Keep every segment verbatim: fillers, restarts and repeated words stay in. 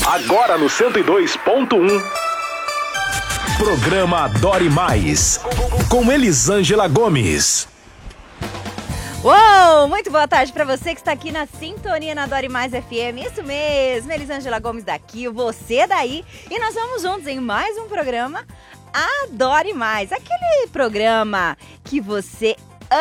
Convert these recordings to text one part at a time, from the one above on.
Agora no cento e dois ponto um. Programa Adore Mais, com Elisângela Gomes. Uou, muito boa tarde para você que está aqui na sintonia na Adore Mais F M. Isso mesmo, Elisângela Gomes daqui, você daí. E nós vamos juntos em mais um programa Adore Mais. Aquele programa que você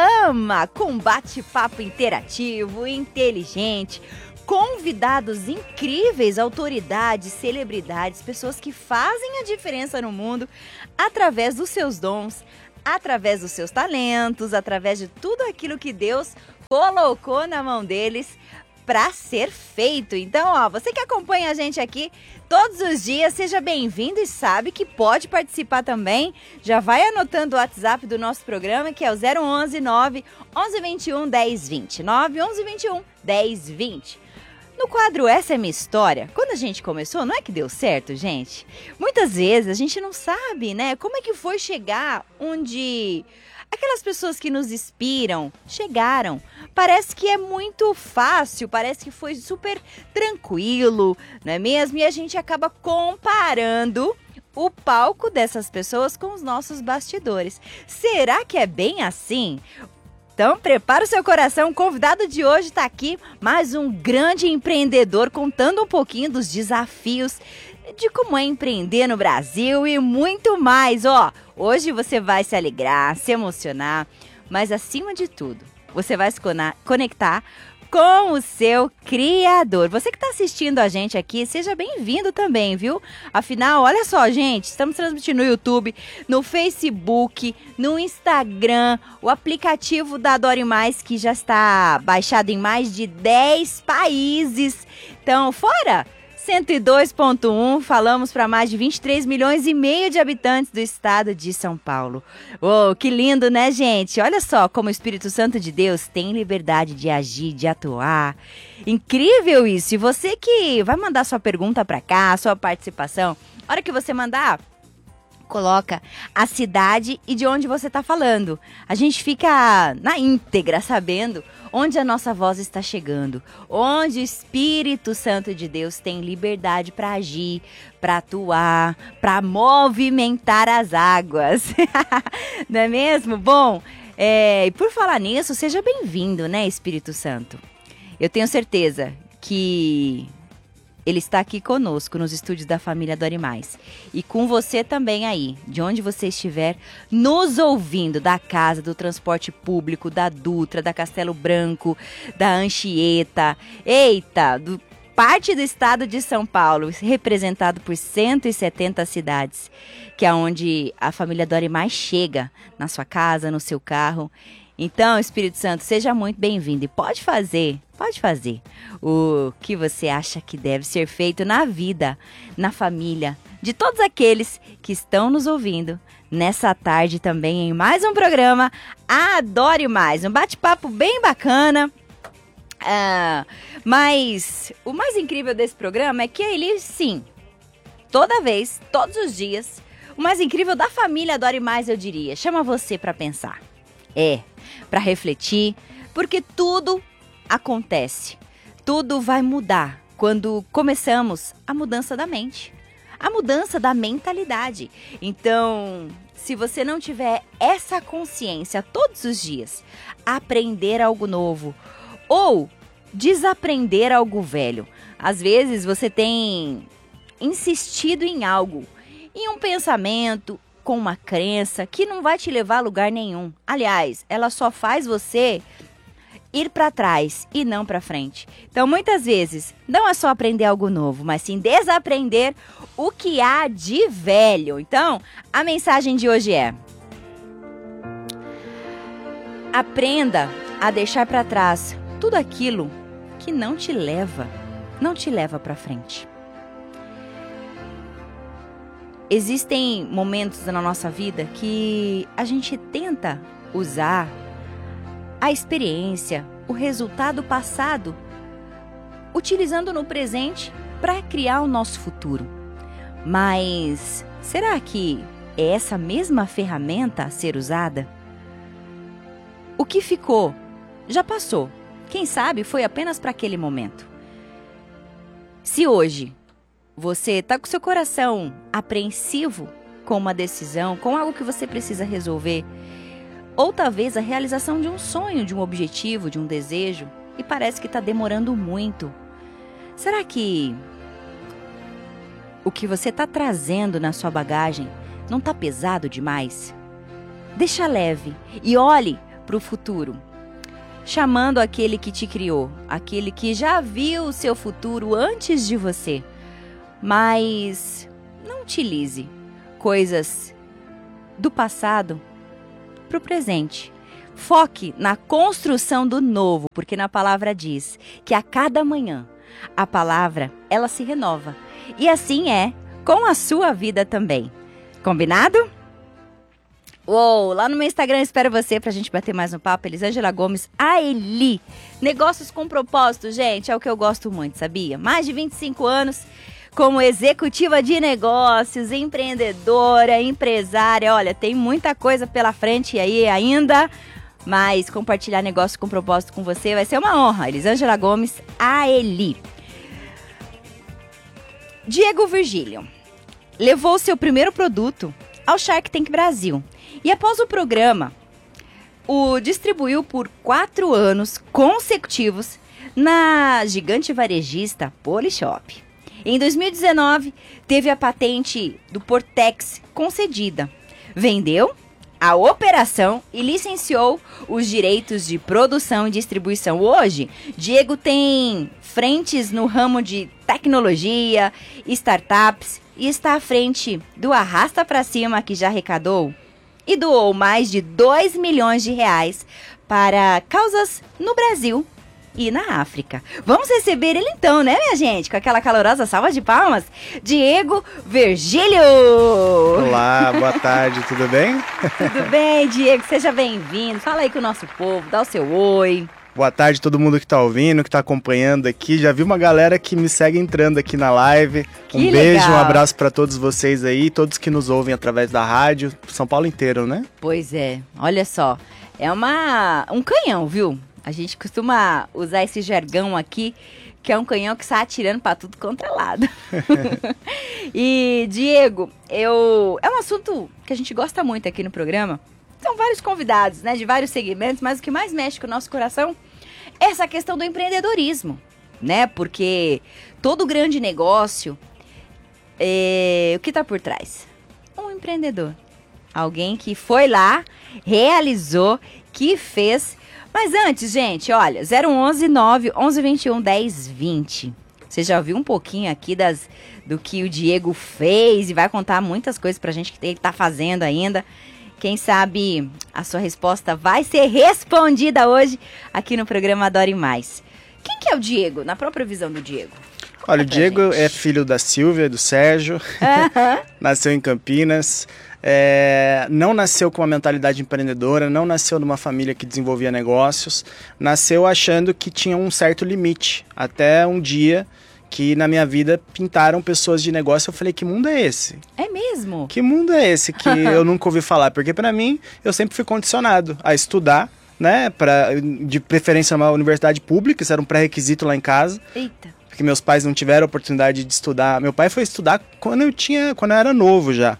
ama, com bate-papo interativo, inteligente, convidados incríveis, autoridades, celebridades, pessoas que fazem a diferença no mundo através dos seus dons, através dos seus talentos, através de tudo aquilo que Deus colocou na mão deles para ser feito. Então, ó, você que acompanha a gente aqui todos os dias, seja bem-vindo e sabe que pode participar também. Já vai anotando o WhatsApp do nosso programa, que é o zero onze, nove, onze, vinte e um, dez, vinte. nove, onze, vinte e um, dez, vinte. No quadro Essa é Minha História, quando a gente começou, não é que deu certo, gente? Muitas vezes a gente não sabe, né, como é que foi chegar onde aquelas pessoas que nos inspiram chegaram. Parece que é muito fácil, parece que foi super tranquilo, não é mesmo? E a gente acaba comparando o palco dessas pessoas com os nossos bastidores. Será que é bem assim? Então, prepara o seu coração, o convidado de hoje está aqui, mais um grande empreendedor, contando um pouquinho dos desafios de como é empreender no Brasil e muito mais. Ó, hoje você vai se alegrar, se emocionar, mas acima de tudo, você vai se conectar com o seu Criador. Você que está assistindo a gente aqui, seja bem-vindo também, viu? Afinal, olha só, gente, estamos transmitindo no YouTube, no Facebook, no Instagram, o aplicativo da Adore Mais, que já está baixado em mais de dez países. Então, fora cento e dois ponto um, falamos para mais de vinte e três milhões e meio de habitantes do estado de São Paulo. Oh, que lindo, né, gente? Olha só como o Espírito Santo de Deus tem liberdade de agir, de atuar. Incrível isso! E você que vai mandar sua pergunta para cá, sua participação, a hora que você mandar, coloca a cidade e de onde você está falando. A gente fica na íntegra sabendo onde a nossa voz está chegando, onde o Espírito Santo de Deus tem liberdade para agir, para atuar, para movimentar as águas. Não é mesmo? Bom, é, e por falar nisso, seja bem-vindo, né, Espírito Santo? Eu tenho certeza que Ele está aqui conosco nos estúdios da família Adore Mais. E com você também aí, de onde você estiver, nos ouvindo, da casa, do transporte público, da Dutra, da Castelo Branco, da Anchieta. Eita, do, parte do estado de São Paulo, representado por cento e setenta cidades, que é onde a família Adore Mais chega, na sua casa, no seu carro. Então, Espírito Santo, seja muito bem-vindo e pode fazer, pode fazer o que você acha que deve ser feito na vida, na família, de todos aqueles que estão nos ouvindo nessa tarde também em mais um programa Adore Mais, um bate-papo bem bacana. Ah, mas o mais incrível desse programa é que ele, sim, toda vez, todos os dias, o mais incrível da família Adore Mais, eu diria, chama você para pensar. É, para refletir, porque tudo acontece, tudo vai mudar quando começamos a mudança da mente, a mudança da mentalidade. Então, se você não tiver essa consciência todos os dias, aprender algo novo ou desaprender algo velho, às vezes você tem insistido em algo, em um pensamento, com uma crença que não vai te levar a lugar nenhum. Aliás, ela só faz você ir para trás e não para frente. Então, muitas vezes, não é só aprender algo novo, mas sim desaprender o que há de velho. Então, a mensagem de hoje é: aprenda a deixar para trás tudo aquilo que não te leva, não te leva para frente. Existem momentos na nossa vida que a gente tenta usar a experiência, o resultado passado, utilizando no presente para criar o nosso futuro. Mas será que é essa mesma ferramenta a ser usada? O que ficou já passou. Quem sabe foi apenas para aquele momento. Se hoje você tá com seu coração apreensivo com uma decisão, com algo que você precisa resolver, ou talvez a realização de um sonho, de um objetivo, de um desejo, e parece que está demorando muito. Será que o que você está trazendo na sua bagagem não está pesado demais? Deixa leve e olhe para o futuro, chamando aquele que te criou, aquele que já viu o seu futuro antes de você. Mas não utilize coisas do passado para o presente. Foque na construção do novo, porque na palavra diz que a cada manhã a palavra, ela se renova. E assim é com a sua vida também. Combinado? Uou, lá no meu Instagram espero você pra gente bater mais um papo. Elisângela Gomes, a Eli. Negócios com propósito, gente, é o que eu gosto muito, sabia? Mais de vinte e cinco anos como executiva de negócios, empreendedora, empresária. Olha, tem muita coisa pela frente aí ainda, mas compartilhar negócio com propósito com você vai ser uma honra. Elisângela Gomes, a Eli. Diego Virgílio levou seu primeiro produto ao Shark Tank Brasil e após o programa, o distribuiu por quatro anos consecutivos na gigante varejista Polishop. Em dois mil e dezenove, teve a patente do Portex concedida. Vendeu a operação e licenciou os direitos de produção e distribuição. Hoje, Diego tem frentes no ramo de tecnologia, startups e está à frente do Arrasta Pra Cima, que já arrecadou e doou mais de dois milhões de reais para causas no Brasil e na África. Vamos receber ele então, né, minha gente? Com aquela calorosa salva de palmas, Diego Virgílio! Olá, boa tarde, tudo bem? Tudo bem, Diego? Seja bem-vindo. Fala aí com o nosso povo, dá o seu oi. Boa tarde todo mundo que tá ouvindo, que tá acompanhando aqui. Já vi uma galera que me segue entrando aqui na live. Que um beijo, legal. Um abraço para todos vocês aí, todos que nos ouvem através da rádio, São Paulo inteiro, né? Pois é, olha só, é uma, um canhão, viu? A gente costuma usar esse jargão aqui, que é um canhão que sai atirando para tudo quanto é lado. E, Diego, eu, é um assunto que a gente gosta muito aqui no programa. São vários convidados, né, de vários segmentos, mas o que mais mexe com o nosso coração é essa questão do empreendedorismo, né? Porque todo grande negócio, é, o que está por trás? Um empreendedor. Alguém que foi lá, realizou, que fez. Mas antes, gente, olha, zero onze, nove, onze, vinte e um, dez, vinte. Você já viu um pouquinho aqui das, do que o Diego fez e vai contar muitas coisas pra gente que ele tá fazendo ainda. Quem sabe a sua resposta vai ser respondida hoje aqui no programa Adore Mais. Quem que é o Diego, na própria visão do Diego? Olha, o Diego gente. é filho da Silvia, do Sérgio, Uhum. nasceu em Campinas, é, não nasceu com uma mentalidade empreendedora, não nasceu numa família que desenvolvia negócios, nasceu achando que tinha um certo limite, até um dia que na minha vida pintaram pessoas de negócio. Eu falei, que mundo é esse? É mesmo? Que mundo é esse que eu nunca ouvi falar? Porque pra mim, eu sempre fui condicionado a estudar, né, pra, de preferência numa universidade pública, isso era um pré-requisito lá em casa. Eita. Porque meus pais não tiveram oportunidade de estudar. Meu pai foi estudar quando eu tinha, quando eu era novo já.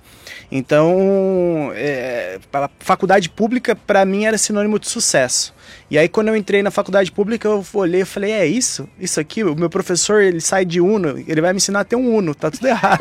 Então, é, a faculdade pública para mim era sinônimo de sucesso. E aí quando eu entrei na faculdade pública, eu olhei e falei, é isso? Isso aqui? O meu professor, ele sai de Uno, ele vai me ensinar a ter um Uno, tá tudo errado.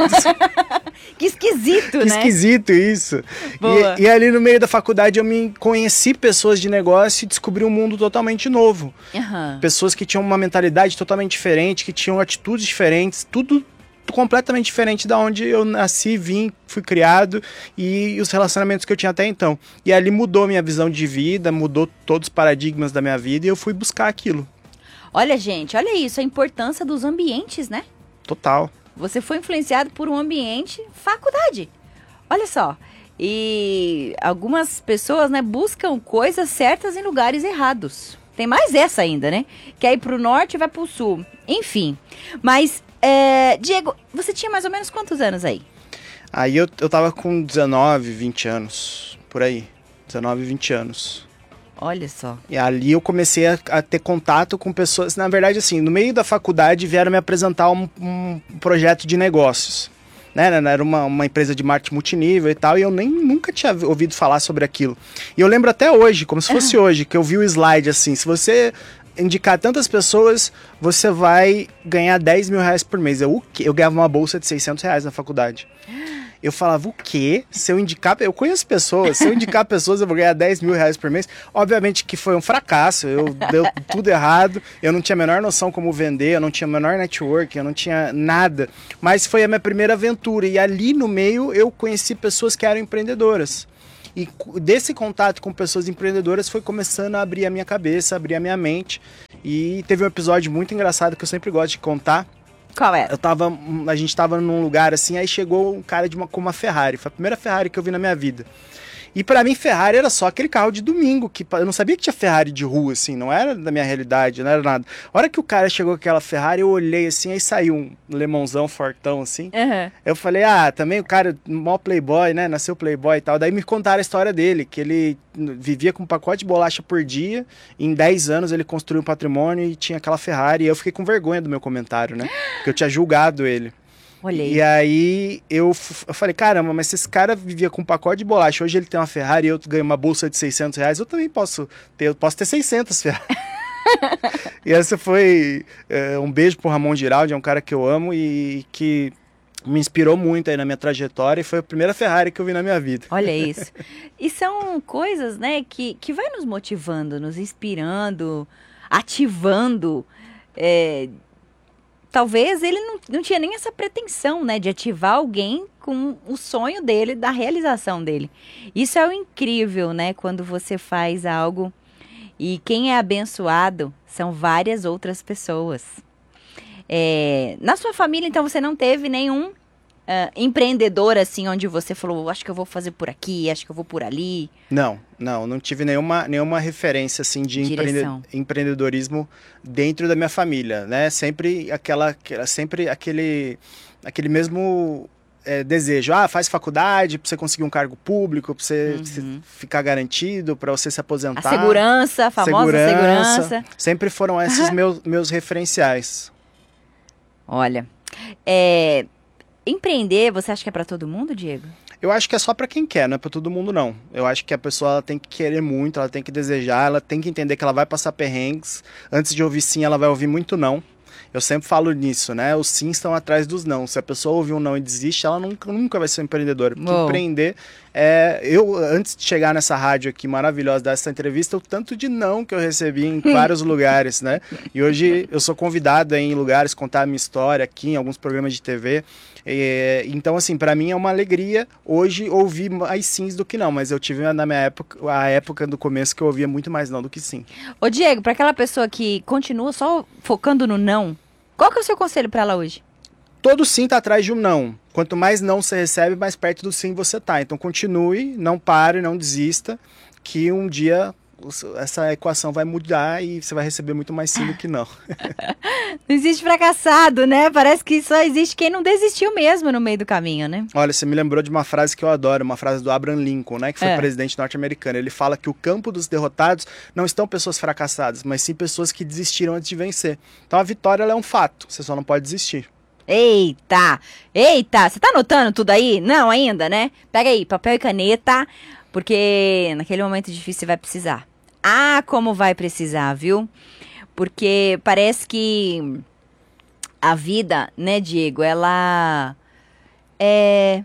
Que esquisito, Que né? esquisito isso. Boa. E, e ali no meio da faculdade eu me conheci pessoas de negócio e descobri um mundo totalmente novo. Uhum. Pessoas que tinham uma mentalidade totalmente diferente, que tinham atitudes diferentes, tudo completamente diferente da onde eu nasci, vim, fui criado e os relacionamentos que eu tinha até então. E ali mudou minha visão de vida, mudou todos os paradigmas da minha vida e eu fui buscar aquilo. Olha, gente, olha isso, a importância dos ambientes, né? Total. Você foi influenciado por um ambiente faculdade. Olha só. E algumas pessoas, né, buscam coisas certas em lugares errados. Tem mais essa ainda, né? Quer ir pro norte e vai pro sul. Enfim. Mas, é, Diego, você tinha mais ou menos quantos anos aí? Aí eu, eu tava com dezenove, vinte anos, por aí. dezenove, vinte anos. Olha só. E ali eu comecei a, a ter contato com pessoas. Na verdade, assim, no meio da faculdade vieram me apresentar um, um projeto de negócios. Né? Era uma, uma empresa de marketing multinível e tal, e eu nem nunca tinha ouvido falar sobre aquilo. E eu lembro até hoje, como se fosse hoje, que eu vi o slide assim, se você indicar tantas pessoas, você vai ganhar dez mil reais por mês. Eu, o quê? Eu ganhava uma bolsa de seiscentos reais na faculdade. Eu falava, o quê? Se eu indicar... Eu conheço pessoas, se eu indicar pessoas, eu vou ganhar dez mil reais por mês. Obviamente que foi um fracasso, eu deu tudo errado, eu não tinha a menor noção como vender, eu não tinha a menor network, eu não tinha nada. Mas foi a minha primeira aventura, e ali no meio eu conheci pessoas que eram empreendedoras. E desse contato com pessoas empreendedoras foi começando a abrir a minha cabeça, abrir a minha mente. E teve um episódio muito engraçado que eu sempre gosto de contar. Qual era? Eu tava, a gente tava num lugar assim, aí chegou um cara de uma, com uma Ferrari. Foi a primeira Ferrari que eu vi na minha vida. E pra mim, Ferrari era só aquele carro de domingo, que eu não sabia que tinha Ferrari de rua, assim, não era da minha realidade, não era nada. A hora que o cara chegou com aquela Ferrari, eu olhei assim, aí saiu um lemãozão fortão, assim. Uhum. Eu falei, ah, também o cara, mó playboy, né, nasceu playboy e tal. Daí me contaram a história dele, que ele vivia com um pacote de bolacha por dia, e em dez anos ele construiu um patrimônio e tinha aquela Ferrari, e eu fiquei com vergonha do meu comentário, né, porque eu tinha julgado ele. Olhei. E aí eu, eu falei, caramba, mas se esse cara vivia com um pacote de bolacha, hoje ele tem uma Ferrari e eu ganho uma bolsa de seiscentos reais, eu também posso ter, eu posso ter seiscentas Ferrari. E essa foi é, um beijo pro Ramon Giraldi, é um cara que eu amo e que me inspirou muito aí na minha trajetória, e foi a primeira Ferrari que eu vi na minha vida. Olha isso. E são coisas, né, que, que vai nos motivando, nos inspirando, ativando. É, talvez ele não, não tinha nem essa pretensão, né, de ativar alguém com o sonho dele, da realização dele. Isso é o incrível, né, quando você faz algo e quem é abençoado são várias outras pessoas. É, na sua família, então, você não teve nenhum uh, empreendedor, assim, onde você falou, acho que eu vou fazer por aqui, acho que eu vou por ali? Não, não, não tive nenhuma, nenhuma referência, assim, de empreende, empreendedorismo dentro da minha família, né? Sempre aquela, sempre aquele, aquele mesmo é, desejo, ah, faz faculdade para você conseguir um cargo público, para você, uhum. ficar garantido, para você se aposentar. A segurança, a famosa segurança. segurança. Sempre foram esses meus, meus referenciais. Olha, é, empreender, você acha que é para todo mundo, Diego? Eu acho que é só para quem quer, não é para todo mundo não. Eu acho que a pessoa ela tem que querer muito, ela tem que desejar, ela tem que entender que ela vai passar perrengues. Antes de ouvir sim, ela vai ouvir muito não. Eu sempre falo nisso, né? Os sim estão atrás dos não. Se a pessoa ouvir um não e desiste, ela nunca, nunca vai ser empreendedora. Porque oh. empreender é... Eu, antes de chegar nessa rádio aqui maravilhosa, dessa entrevista, o tanto de não que eu recebi em vários lugares, né? E hoje eu sou convidado a ir em lugares, contar a minha história aqui, em alguns programas de T V. E, então, assim, para mim é uma alegria hoje ouvir mais sims do que não. Mas eu tive na minha época, a época do começo que eu ouvia muito mais não do que sim. Ô, Diego, para aquela pessoa que continua só focando no não, qual que é o seu conselho para ela hoje? Todo sim tá atrás de um não. Quanto mais não você recebe, mais perto do sim você tá. Então continue, não pare, não desista, que um dia essa equação vai mudar e você vai receber muito mais sim do que não. Não existe fracassado, né? Parece que só existe quem não desistiu mesmo no meio do caminho, né? Olha, você me lembrou de uma frase que eu adoro, uma frase do Abraham Lincoln, né? Que foi é. presidente norte-americano. Ele fala que o campo dos derrotados não estão pessoas fracassadas, mas sim pessoas que desistiram antes de vencer. Então a vitória ela é um fato, você só não pode desistir. Eita! Eita! Você tá anotando tudo aí? Não ainda, né? Pega aí, papel e caneta, porque naquele momento difícil você vai precisar. Ah, como vai precisar, viu? Porque parece que a vida, né, Diego, ela é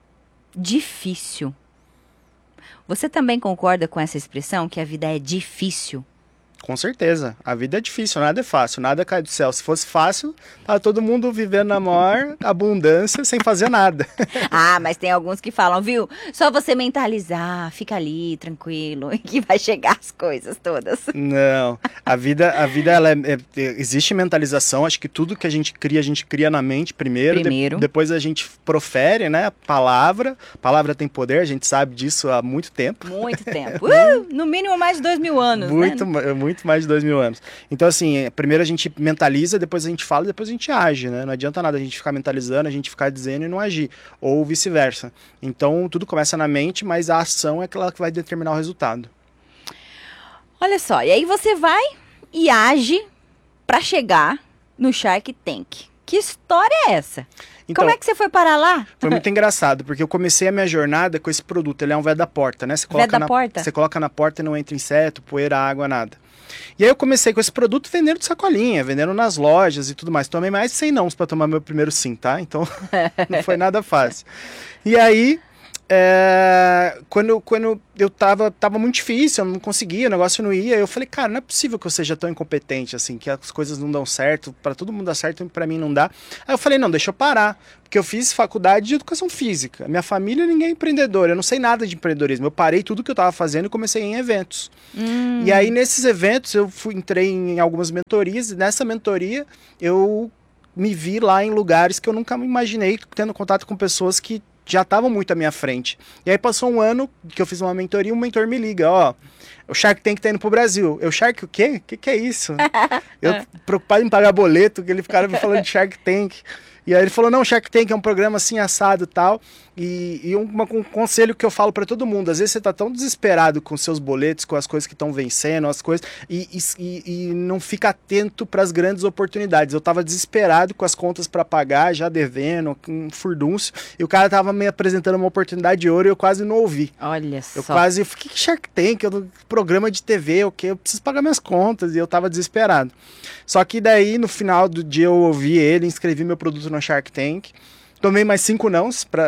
difícil. Você também concorda com essa expressão, que a vida é difícil? Com certeza. A vida é difícil, nada é fácil, nada cai do céu. Se fosse fácil, tá todo mundo vivendo na maior abundância sem fazer nada. Ah, mas tem alguns que falam, viu? Só você mentalizar, fica ali, tranquilo, que vai chegar as coisas todas. Não, a vida, a vida ela é, é, existe mentalização, acho que tudo que a gente cria, a gente cria na mente primeiro, primeiro. De, depois a gente profere, né, a palavra, a palavra tem poder, a gente sabe disso há muito tempo. Muito tempo, uh, no mínimo mais de dois mil anos, muito, né? Muito Muito mais de dois mil anos. Então, assim, primeiro a gente mentaliza, depois a gente fala, depois a gente age, né? Não adianta nada a gente ficar mentalizando, a gente ficar dizendo e não agir. Ou vice-versa. Então, tudo começa na mente, mas a ação é aquela que vai determinar o resultado. Olha só, e aí você vai e age pra chegar no Shark Tank. Que história é essa? Então, como é que você foi parar lá? Foi muito engraçado, porque eu comecei a minha jornada com esse produto. Ele é um véio da porta, né? Você coloca Véio da na, porta? Você coloca na porta e não entra inseto, poeira, água, nada. E aí eu comecei com esse produto vendendo de sacolinha, vendendo nas lojas e tudo mais. Tomei mais de cem nãos para tomar meu primeiro sim, tá? Então não foi nada fácil. E aí, é, quando, quando eu tava, tava muito difícil, eu não conseguia, o negócio não ia, eu falei, cara, não é possível que eu seja tão incompetente assim, que as coisas não dão certo, para todo mundo dá certo e para mim não dá. Aí eu falei, não, deixa eu parar, porque eu fiz faculdade de educação física. Minha família, ninguém é empreendedor, eu não sei nada de empreendedorismo. Eu parei tudo que eu tava fazendo e comecei em eventos. Hum. E aí, nesses eventos, eu fui, entrei em algumas mentorias, e nessa mentoria eu me vi lá em lugares que eu nunca me imaginei, tendo contato com pessoas que já estavam muito à minha frente. E aí passou um ano que eu fiz uma mentoria, um mentor me liga, ó, o Shark Tank tá indo pro Brasil. Eu, Shark o quê? O que que é isso? Eu preocupado em pagar boleto, que ele ficava me falando de Shark Tank. E aí ele falou, não, Shark Tank é um programa assim, assado e tal. E, e um, uma, um conselho que eu falo pra todo mundo, às vezes você tá tão desesperado com seus boletos, com as coisas que estão vencendo, as coisas, e, e, e não fica atento para as grandes oportunidades. Eu tava desesperado com as contas para pagar, já devendo, com um furdúncio, e o cara tava me apresentando uma oportunidade de ouro e eu quase não ouvi. Olha só. Eu quase, que que Shark Tank? Eu, programa de T V, o quê? Eu preciso pagar minhas contas, e eu tava desesperado. Só que daí, no final do dia, eu ouvi ele, inscrevi meu produto no Shark Tank. Tomei mais cinco nãos, pra,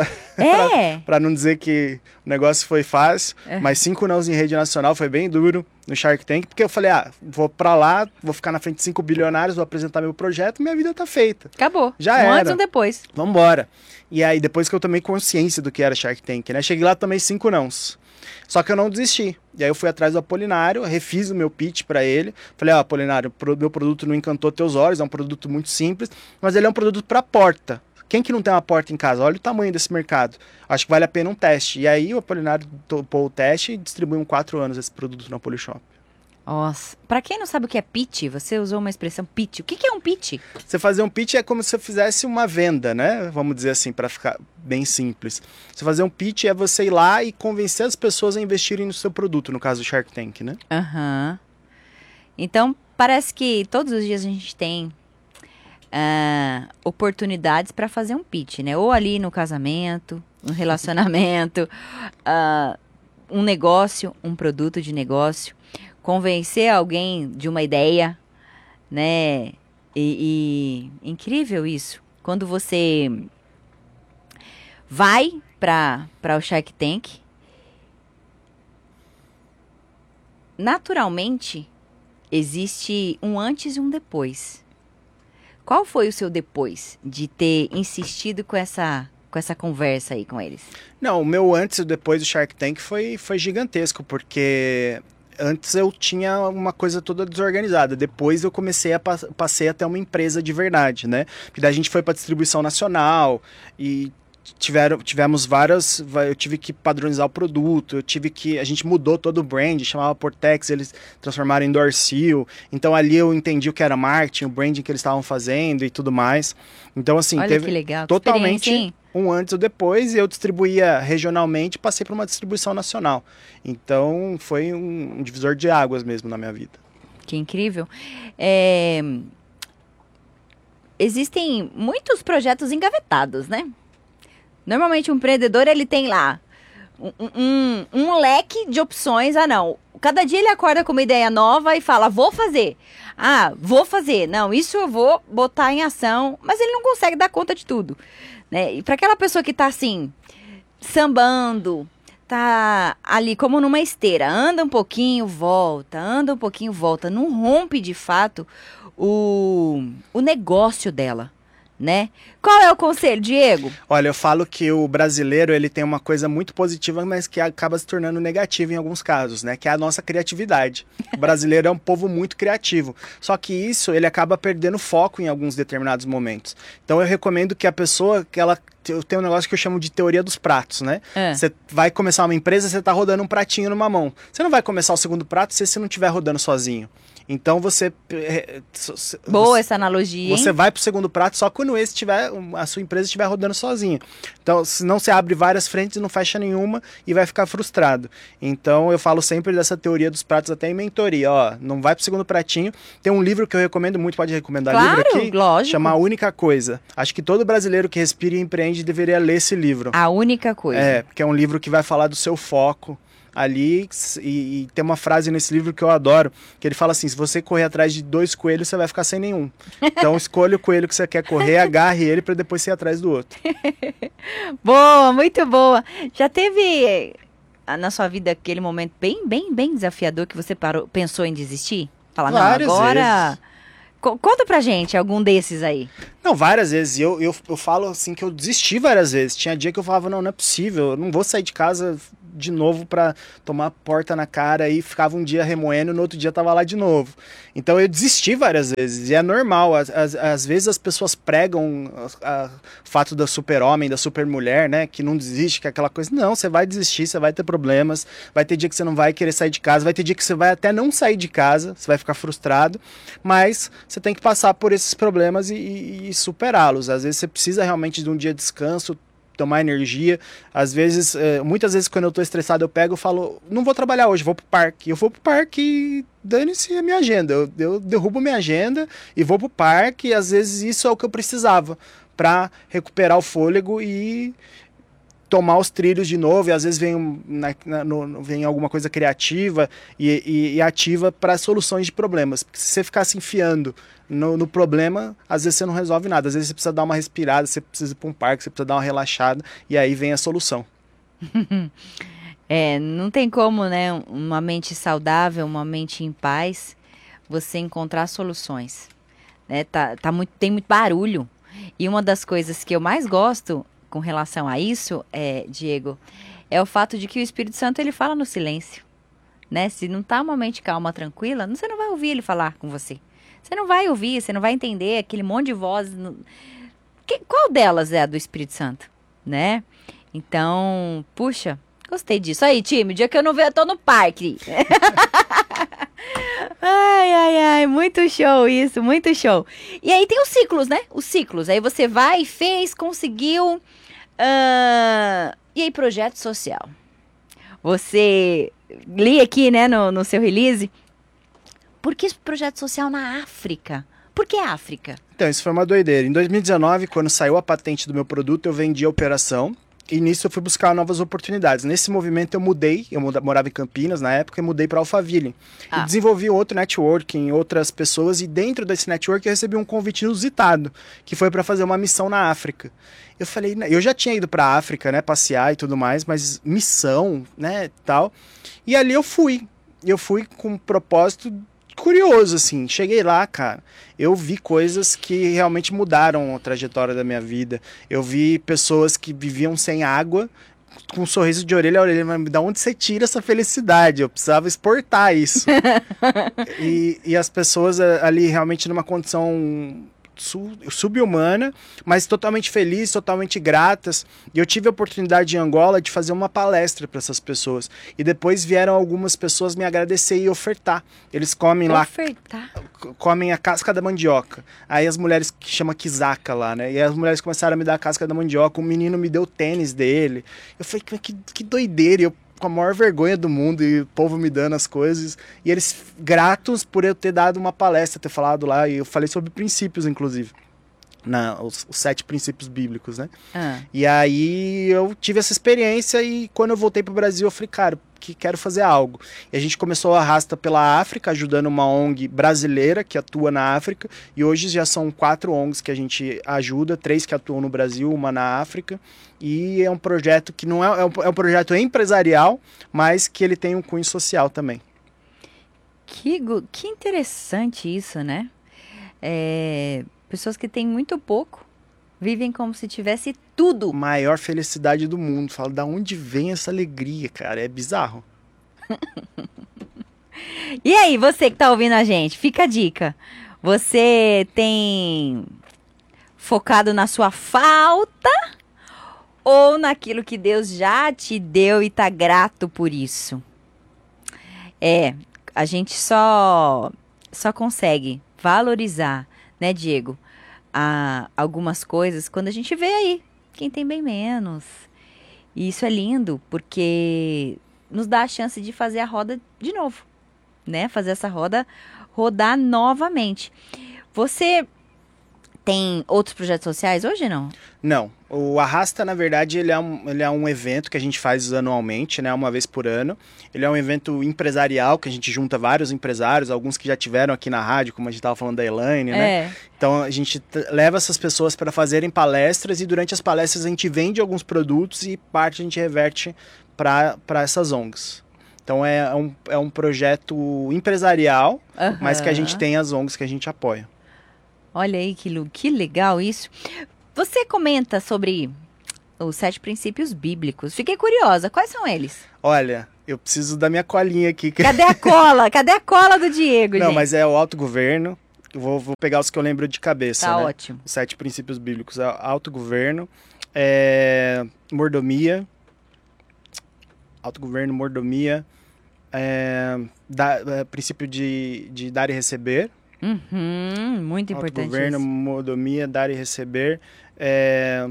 É. pra, pra não dizer que o negócio foi fácil. É. Mais cinco nãos em rede nacional, foi bem duro no Shark Tank, porque eu falei, ah, vou pra lá, vou ficar na frente de cinco bilionários, vou apresentar meu projeto, minha vida tá feita. Acabou. Já um era. antes e um depois. Vambora. E aí, depois que eu tomei consciência do que era Shark Tank, né? Cheguei lá, tomei cinco nãos. Só que eu não desisti. E aí eu fui atrás do Apolinário, refiz o meu pitch pra ele. Falei, ó, oh, Apolinário, meu produto não encantou teus olhos, é um produto muito simples, mas ele é um produto pra porta. Quem que não tem uma porta em casa? Olha o tamanho desse mercado. Acho que vale a pena um teste. E aí o Apolinário topou o teste e distribuiu em quatro anos esse produto no Apolishop. Nossa. Pra quem não sabe o que é pitch, você usou uma expressão pitch. O que que é um pitch? Você fazer um pitch é como se você fizesse uma venda, né? Vamos dizer assim, para ficar bem simples. Você fazer um pitch é você ir lá e convencer as pessoas a investirem no seu produto, no caso do Shark Tank, né? Aham. Então, parece que todos os dias a gente tem ah, oportunidades para fazer um pitch, né? Ou ali no casamento, no relacionamento, ah, um negócio, um produto de negócio, convencer alguém de uma ideia, né? E, e incrível isso. Quando você vai para para o Shark Tank, naturalmente existe um antes e um depois. Qual foi o seu depois de ter insistido com essa, com essa conversa aí com eles? Não, o meu antes e depois do Shark Tank foi, foi gigantesco, porque antes eu tinha uma coisa toda desorganizada. Depois eu comecei a passei até uma empresa de verdade, né? Porque daí a gente foi para distribuição nacional e tiveram, tivemos várias, eu tive que padronizar o produto, eu tive que, a gente mudou todo o brand, chamava Portex, eles transformaram em Dorsil, então ali eu entendi o que era marketing, o branding que eles estavam fazendo e tudo mais. Então assim, olha teve que legal, totalmente que um antes e um depois, e eu distribuía regionalmente, passei para uma distribuição nacional. Então foi um, um divisor de águas mesmo na minha vida. Que incrível. É... Existem muitos projetos engavetados, né? Normalmente um empreendedor, ele tem lá um, um, um leque de opções. Ah, não. Cada dia ele acorda com uma ideia nova e fala, vou fazer. Ah, vou fazer. Não, isso eu vou botar em ação. Mas ele não consegue dar conta de tudo, né? E para aquela pessoa que tá assim, sambando, tá ali como numa esteira, anda um pouquinho, volta, anda um pouquinho, volta, não rompe de fato o, o negócio dela, né? Qual é o conselho, Diego? Olha, eu falo que o brasileiro, ele tem uma coisa muito positiva, mas que acaba se tornando negativa em alguns casos, né? Que é a nossa criatividade. O brasileiro é um povo muito criativo. Só que isso, ele acaba perdendo foco em alguns determinados momentos. Então eu recomendo que a pessoa, que ela eu tenho um negócio que eu chamo de teoria dos pratos, né? É. Você vai começar uma empresa, você tá rodando um pratinho numa mão. Você não vai começar o segundo prato se você não estiver rodando sozinho. Então você... Boa você, essa analogia, Você hein? vai pro segundo prato só quando esse tiver, a sua empresa estiver rodando sozinha. Então, senão você abre várias frentes e não fecha nenhuma e vai ficar frustrado. Então, eu falo sempre dessa teoria dos pratos até em mentoria. Ó, não vai pro segundo pratinho. Tem um livro que eu recomendo muito, pode recomendar Claro, livro aqui? lógico. Chama A Única Coisa. Acho que todo brasileiro que respira e empreende deveria ler esse livro. A única coisa. É, porque é um livro que vai falar do seu foco ali, e, e tem uma frase nesse livro que eu adoro, que ele fala assim: se você correr atrás de dois coelhos, você vai ficar sem nenhum. Então escolha o coelho que você quer correr, agarre ele para depois você ir atrás do outro. Boa, muito boa. Já teve na sua vida aquele momento bem, bem, bem desafiador que você parou, pensou em desistir? Falar, Várias não, agora... vezes. Co- Conta pra gente algum desses aí. Não, várias vezes. Eu, eu, eu falo assim que eu desisti várias vezes. Tinha dia que eu falava, não, não é possível, eu não vou sair de casa de novo pra tomar porta na cara, e ficava um dia remoendo e no outro dia tava lá de novo. Então eu desisti várias vezes, e é normal. Às, às, às vezes as pessoas pregam o fato da super-homem, da super-mulher, né, que não desiste, que é aquela coisa. Não, você vai desistir, você vai ter problemas, vai ter dia que você não vai querer sair de casa, vai ter dia que você vai até não sair de casa, você vai ficar frustrado, mas você tem que passar por esses problemas e, e, e superá-los. Às vezes você precisa realmente de um dia de descanso, tomar energia. Às vezes, é, muitas vezes quando eu tô estressado, eu pego e falo, não vou trabalhar hoje, vou pro parque. Eu vou pro parque e dane-se a minha agenda. Eu, eu derrubo minha agenda e vou pro parque, e às vezes isso é o que eu precisava para recuperar o fôlego e tomar os trilhos de novo. E às vezes vem, um, na, na, no, vem alguma coisa criativa e, e, e ativa para soluções de problemas. Porque se você ficar se enfiando no, no problema, às vezes você não resolve nada. Às vezes você precisa dar uma respirada, você precisa ir para um parque, você precisa dar uma relaxada, e aí vem a solução. É, não tem como, né, uma mente saudável, uma mente em paz, você encontrar soluções, né? Tá, tá muito, tem muito barulho. E uma das coisas que eu mais gosto com relação a isso, é, Diego, é o fato de que o Espírito Santo, ele fala no silêncio, né? Se não tá uma mente calma, tranquila, você não vai ouvir ele falar com você. Você não vai ouvir, você não vai entender aquele monte de vozes. No... Que, qual delas é a do Espírito Santo, né? Então, puxa, gostei disso. Aí, time, dia que eu não ver, eu tô no parque. Ai, ai, ai, muito show isso, muito show. E aí tem os ciclos, né? Os ciclos. Aí você vai, fez, conseguiu. Uh... E aí, projeto social. Você li aqui, né, no, no seu release. Por que esse projeto social na África? Por que África? Então, isso foi uma doideira. Em dois mil e dezenove, quando saiu a patente do meu produto, eu vendi a operação. E nisso eu fui buscar novas oportunidades. Nesse movimento eu mudei, eu morava em Campinas na época, e mudei para Alphaville. Ah. E desenvolvi outro networking, outras pessoas, e dentro desse network eu recebi um convite inusitado, que foi para fazer uma missão na África. Eu falei, eu já tinha ido para a África, né, passear e tudo mais, mas missão, né, tal. E ali eu fui. Eu fui com um propósito curioso, assim. Cheguei lá, cara, eu vi coisas que realmente mudaram a trajetória da minha vida. Eu vi pessoas que viviam sem água, com um sorriso de orelha a orelha. Mas da onde você tira essa felicidade? Eu precisava exportar isso. e, e as pessoas ali realmente numa condição subhumana, mas totalmente felizes, totalmente gratas. E eu tive a oportunidade em Angola de fazer uma palestra para essas pessoas. E depois vieram algumas pessoas me agradecer e ofertar. Eles comem ofertar. lá, comem a casca da mandioca. Aí as mulheres, que chama quizaca lá, né? E as mulheres começaram a me dar a casca da mandioca. Um menino me deu o tênis dele. Eu falei, que, que doideira. E eu, com a maior vergonha do mundo, e o povo me dando as coisas, e eles gratos por eu ter dado uma palestra, ter falado lá, e eu falei sobre princípios, inclusive, na, os, os sete princípios bíblicos, né? Ah. E aí eu tive essa experiência, e quando eu voltei pro Brasil, eu falei, cara, que quero fazer algo. E a gente começou a arrasta pela África, ajudando uma O N G brasileira que atua na África, e hoje já são quatro O N Gs que a gente ajuda, três que atuam no Brasil, uma na África, e é um projeto que não é, é um, é um projeto empresarial, mas que ele tem um cunho social também. Que, que interessante isso, né? É, pessoas que têm muito pouco vivem como se tivesse tudo. Maior felicidade do mundo. Fala, da onde vem essa alegria, cara? É bizarro. E aí, você que tá ouvindo a gente, fica a dica. Você tem focado na sua falta ou naquilo que Deus já te deu e tá grato por isso? É, a gente só, só consegue valorizar, né, Diego, a, algumas coisas quando a gente vê aí quem tem bem menos. E isso é lindo, porque nos dá a chance de fazer a roda de novo, né? Fazer essa roda rodar novamente. Você tem outros projetos sociais hoje, não? Não. O Arrasta, na verdade, ele é, um, ele é um evento que a gente faz anualmente, né? Uma vez por ano. Ele é um evento empresarial, que a gente junta vários empresários, alguns que já tiveram aqui na rádio, como a gente estava falando da Elaine, né? É. Então, a gente t- leva essas pessoas para fazerem palestras e durante as palestras a gente vende alguns produtos e parte a gente reverte para essas O N Gs. Então, é um, é um projeto empresarial, Aham. mas que a gente tem as O N Gs que a gente apoia. Olha aí que, lu- que legal isso. Você comenta sobre os sete princípios bíblicos. Fiquei curiosa. Quais são eles? Olha, eu preciso da minha colinha aqui. que- Cadê a cola? Cadê a cola do Diego, Não, gente? mas é o autogoverno. Eu Vou, vou pegar os que eu lembro de cabeça. Tá né? ótimo. Os sete princípios bíblicos. É autogoverno, é, mordomia, autogoverno, mordomia, é, da- é, princípio de, de dar e receber. Uhum, muito importante Autogoverno, isso. mordomia, dar e receber. É...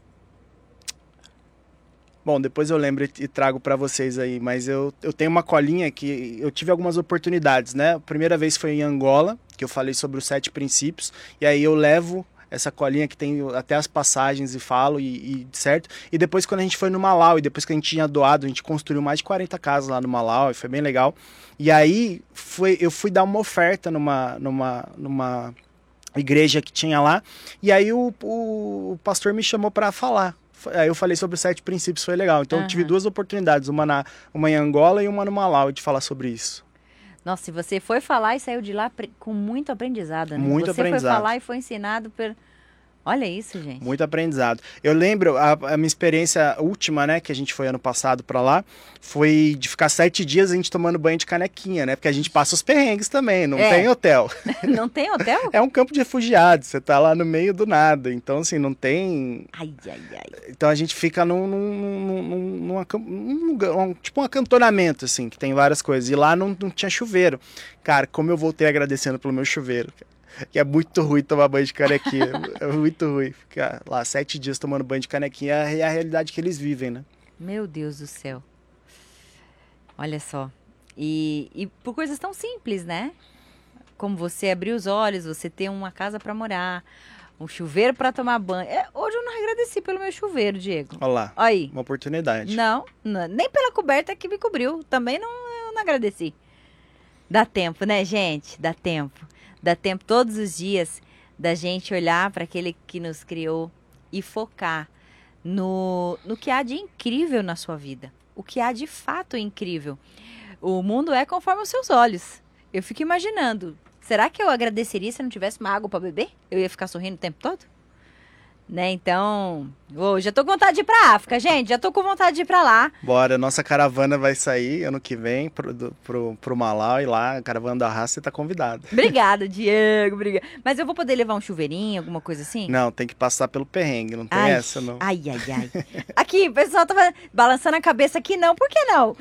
Bom, depois eu lembro e trago para vocês aí, mas eu, eu tenho uma colinha que eu tive algumas oportunidades, né? A primeira vez foi em Angola, que eu falei sobre os sete princípios, e aí eu levo essa colinha que tem até as passagens e falo, e, e certo? E depois quando a gente foi no Malau, e depois que a gente tinha doado, a gente construiu mais de quarenta casas lá no Malau, e foi bem legal. E aí foi, eu fui dar uma oferta numa, numa, numa igreja que tinha lá, e aí o, o pastor me chamou para falar. Aí eu falei sobre os sete princípios, foi legal. Então Uhum. eu tive duas oportunidades, uma, na, uma em Angola e uma no Malau, de falar sobre isso. Nossa, se você foi falar e saiu de lá pre- com muito aprendizado, né? Muito você aprendizado. foi falar e foi ensinado por... Olha isso, gente. Muito aprendizado. Eu lembro, a, a minha experiência última, né, que a gente foi ano passado pra lá, foi de ficar sete dias a gente tomando banho de canequinha, né? Porque a gente passa os perrengues também, não É. tem hotel. Não tem hotel? É um campo de refugiados, você tá lá no meio do nada. Então, assim, não tem... Ai, ai, ai. Então a gente fica num, num, num, num, num acam- num lugar, um- tipo um acantonamento, assim, que tem várias coisas. E lá não, não tinha chuveiro. Cara, como eu voltei agradecendo pelo meu chuveiro, cara. Que é muito ruim tomar banho de canequinha. É muito ruim. Ficar lá sete dias tomando banho de canequinha é a realidade que eles vivem, né? Meu Deus do céu. Olha só. E, e por coisas tão simples, né? Como você abrir os olhos, você ter uma casa para morar, um chuveiro para tomar banho. É, hoje eu não agradeci pelo meu chuveiro, Diego. Olha lá, Olha aí. uma oportunidade. Não, não, nem pela coberta que me cobriu. Também não, eu não agradeci. Dá tempo, né, gente? Dá tempo. Dá tempo todos os dias da gente olhar para aquele que nos criou e focar no, no que há de incrível na sua vida. O que há de fato incrível. O mundo é conforme os seus olhos. Eu fico imaginando, será que eu agradeceria se eu não tivesse uma água para beber? Eu ia ficar sorrindo o tempo todo? Né, então, oh, já tô com vontade de ir pra África, gente, já tô com vontade de ir pra lá. Bora, nossa caravana vai sair ano que vem pro, do, pro, pro Malau e lá, a caravana da raça, você tá convidado. Obrigada, Diego, obrigada. Mas eu vou poder levar um chuveirinho, alguma coisa assim? Não, tem que passar pelo perrengue, não tem Ai, essa não. Ai, ai, ai. Aqui, o pessoal tá balançando a cabeça aqui, não, por que não?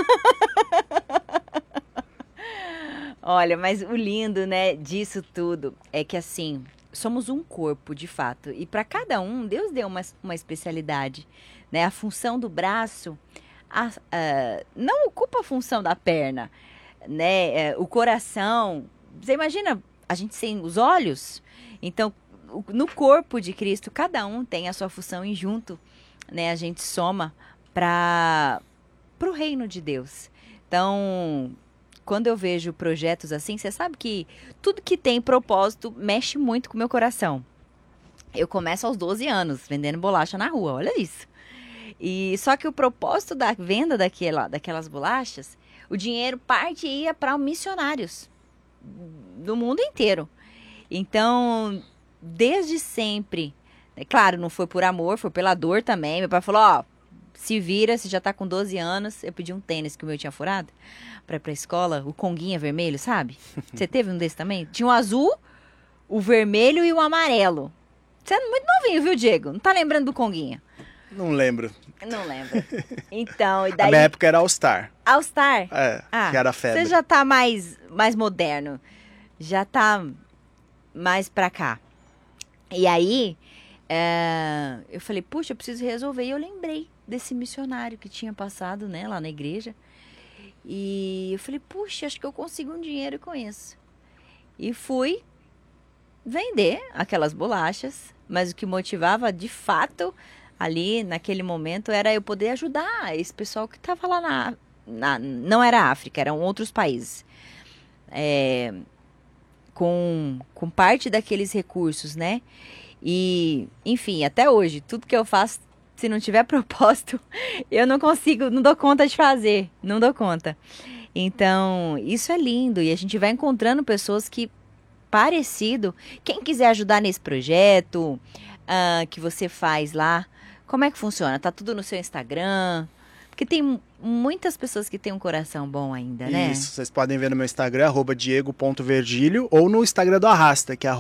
Olha, mas o lindo, né, disso tudo é que assim, somos um corpo, de fato. E para cada um, Deus deu uma, uma especialidade, né? A função do braço a, a, não ocupa a função da perna, né? É, o coração, você imagina a gente sem os olhos? Então, o, no corpo de Cristo, cada um tem a sua função e junto, né? A gente soma para o reino de Deus. Então, quando eu vejo projetos assim, você sabe que tudo que tem propósito mexe muito com o meu coração. Eu começo aos doze anos, vendendo bolacha na rua, olha isso. E só que o propósito da venda daquela, daquelas bolachas, o dinheiro parte e ia para missionários do mundo inteiro. Então, desde sempre, é claro, não foi por amor, foi pela dor também. Meu pai falou, ó, se vira, você já tá com doze anos. Eu pedi um tênis que o meu tinha furado pra ir pra escola, o conguinha vermelho, sabe? Você teve um desse também? Tinha o azul, o vermelho e o amarelo. Você é muito novinho, viu, Diego? Não tá lembrando do conguinha. Não lembro. Não lembro. Então, e A daí... minha época era All Star. All Star? É, Ah, que era a febre. você já tá mais, mais moderno. Já tá mais pra cá. E aí, é, eu falei, puxa, eu preciso resolver. E eu lembrei desse missionário que tinha passado, né, lá na igreja. E eu falei, puxa, acho que eu consigo um dinheiro com isso. E fui vender aquelas bolachas. Mas o que motivava, de fato, ali naquele momento, era eu poder ajudar esse pessoal que estava lá na, na... Não era África, eram outros países. É, com, com parte daqueles recursos, né? E, enfim, até hoje, tudo que eu faço, se não tiver propósito, eu não consigo, não dou conta de fazer, não dou conta. Então, isso é lindo e a gente vai encontrando pessoas que, parecido, quem quiser ajudar nesse projeto uh, que você faz lá, como é que funciona? Tá tudo no seu Instagram? Porque tem muitas pessoas que têm um coração bom ainda, né? Isso, vocês podem ver no meu Instagram, arroba diego ponto vergílio, ou no Instagram do Arrasta, que é